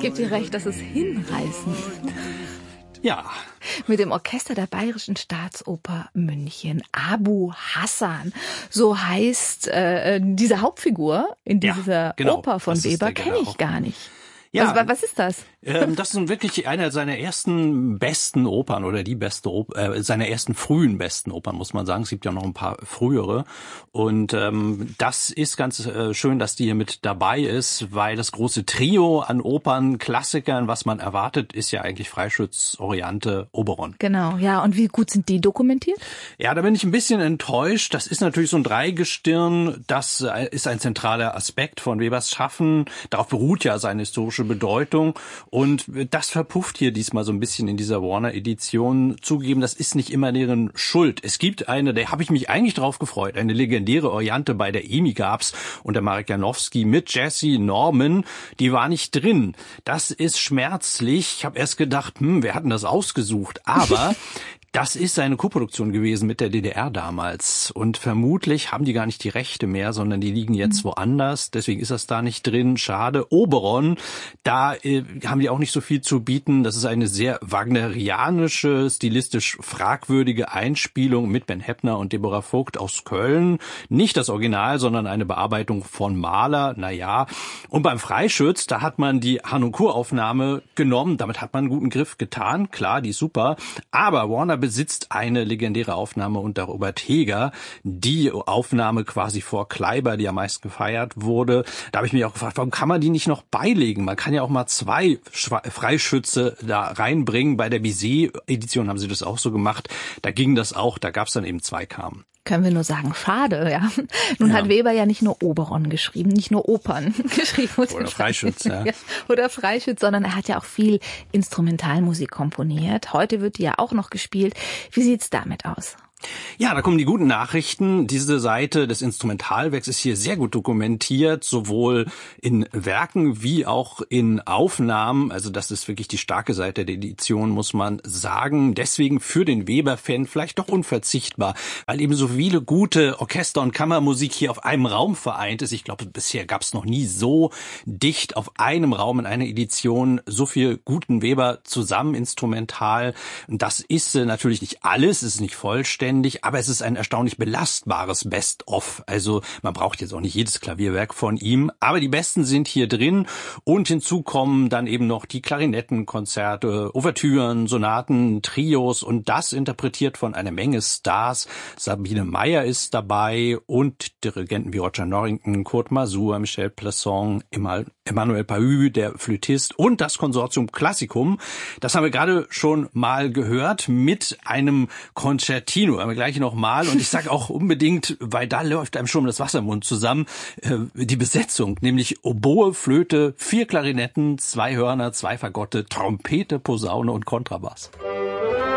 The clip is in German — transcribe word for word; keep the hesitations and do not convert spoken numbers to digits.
gebe dir recht, das ist hinreißend. Ja. Mit dem Orchester der Bayerischen Staatsoper München. Abu Hassan, so heißt äh, diese Hauptfigur in dieser ja, genau. Oper von das Weber, kenne ich gar nicht. Ja, was, was ist das? Ähm, das ist wirklich einer seiner ersten besten Opern oder die beste Oper, äh, seiner ersten frühen besten Opern, muss man sagen. Es gibt ja noch ein paar frühere. Und ähm, das ist ganz äh, schön, dass die hier mit dabei ist, weil das große Trio an Opernklassikern, was man erwartet, ist ja eigentlich Freischütz, Oriante, Oberon. Genau, ja. Und wie gut sind die dokumentiert? Ja, da bin ich ein bisschen enttäuscht. Das ist natürlich so ein Dreigestirn. Das ist ein zentraler Aspekt von Webers Schaffen. Darauf beruht ja seine historische Bedeutung. Und das verpufft hier diesmal so ein bisschen in dieser Warner-Edition. Zugegeben, das ist nicht immer deren Schuld. Es gibt eine, da habe ich mich eigentlich drauf gefreut, eine legendäre Oriante bei der E M I gab's unter Marek Janowski mit Jesse Norman. Die war nicht drin. Das ist schmerzlich. Ich habe erst gedacht, hm, wer hat denn das ausgesucht? Aber das ist eine Koproduktion gewesen mit der D D R damals und vermutlich haben die gar nicht die Rechte mehr, sondern die liegen jetzt woanders. Deswegen ist das da nicht drin. Schade. Oberon, da äh, haben die auch nicht so viel zu bieten. Das ist eine sehr wagnerianische, stilistisch fragwürdige Einspielung mit Ben Heppner und Deborah Vogt aus Köln. Nicht das Original, sondern eine Bearbeitung von Mahler. Naja. Und beim Freischütz, da hat man die Harnoncourt-Aufnahme genommen. Damit hat man einen guten Griff getan. Klar, die ist super. Aber Warner besitzt eine legendäre Aufnahme unter Robert Heger, die Aufnahme quasi vor Kleiber, die am meisten gefeiert wurde. Da habe ich mich auch gefragt, warum kann man die nicht noch beilegen? Man kann ja auch mal zwei Freischütze da reinbringen. Bei der Bizet-Edition haben sie das auch so gemacht. Da ging das auch, da gab es dann eben zwei Kamen. Können wir nur sagen, schade, ja. Nun ja. Hat Weber ja nicht nur Oberon geschrieben, nicht nur Opern geschrieben. Oder Freischütz, ja. Oder Freischütz, sondern er hat ja auch viel Instrumentalmusik komponiert. Heute wird die ja auch noch gespielt. Wie sieht's damit aus? Ja, da kommen die guten Nachrichten. Diese Seite des Instrumentalwerks ist hier sehr gut dokumentiert, sowohl in Werken wie auch in Aufnahmen. Also das ist wirklich die starke Seite der Edition, muss man sagen. Deswegen für den Weber-Fan vielleicht doch unverzichtbar, weil eben so viele gute Orchester- und Kammermusik hier auf einem Raum vereint ist. Ich glaube, bisher gab es noch nie so dicht auf einem Raum in einer Edition so viel guten Weber zusammen instrumental. Und das ist äh, natürlich nicht alles, es ist nicht vollständig. Aber es ist ein erstaunlich belastbares Best-of. Also man braucht jetzt auch nicht jedes Klavierwerk von ihm. Aber die besten sind hier drin. Und hinzu kommen dann eben noch die Klarinettenkonzerte, Ouvertüren, Sonaten, Trios. Und das interpretiert von einer Menge Stars. Sabine Meyer ist dabei und Dirigenten wie Roger Norrington, Kurt Masur, Michel Plasson, Emmanuel Pahü, der Flötist und das Konsortium Classicum. Das haben wir gerade schon mal gehört mit einem Concertino. Aber gleich nochmal. Und ich sage auch unbedingt, weil da läuft einem schon das Wasser im Mund zusammen, äh, die Besetzung, nämlich Oboe, Flöte, vier Klarinetten, zwei Hörner, zwei Fagotte, Trompete, Posaune und Kontrabass.